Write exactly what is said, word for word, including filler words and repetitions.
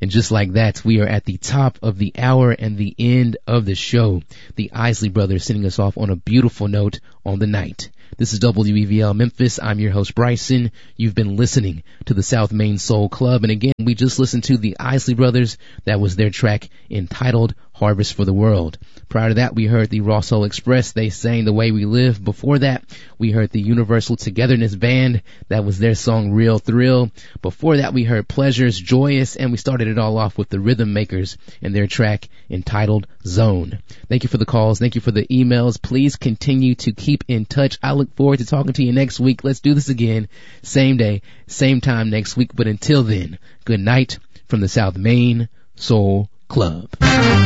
And just like that, we are at the top of the hour and the end of the show. The Isley Brothers sending us off on a beautiful note on the night. This is W E V L Memphis. I'm your host, Bryson. You've been listening to the South Main Soul Club. And again, we just listened to the Isley Brothers. That was their track entitled Harvest for the World. Prior to that, we heard the Raw Soul Express. They sang The Way We Live. Before that, we heard the Universal Togetherness Band. That was their song Real Thrill. Before that, we heard Pleasures, Joyous, and we started it all off with the Rhythm Makers and their track entitled Zone. Thank you for the calls. Thank you for the emails. Please continue to keep in touch. I look forward to talking to you next week. Let's do this again. Same day, same time next week. But until then, good night from the South Main Soul Club.